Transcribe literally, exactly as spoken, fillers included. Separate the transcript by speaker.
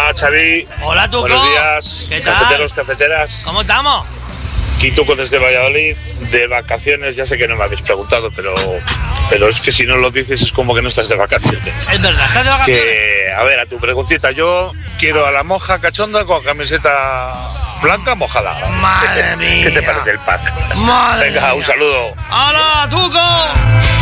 Speaker 1: Hola, Xavi.
Speaker 2: Hola, Tuco.
Speaker 1: Buenos días.
Speaker 2: ¿Qué tal?
Speaker 1: Cafeteros, cafeteras.
Speaker 2: ¿Cómo estamos?
Speaker 1: Quituco desde Valladolid, de vacaciones. Ya sé que no me habéis preguntado, pero, pero es que si no lo dices es como que no estás de vacaciones.
Speaker 2: Es verdad, estás de vacaciones.
Speaker 1: Que, a ver, a tu preguntita, yo quiero a la moja cachonda con camiseta blanca mojada.
Speaker 2: Madre mía.
Speaker 1: ¿Qué te parece el pack?
Speaker 2: Madre
Speaker 1: Venga,
Speaker 2: mía.
Speaker 1: un saludo.
Speaker 2: ¡Hola, Tuco!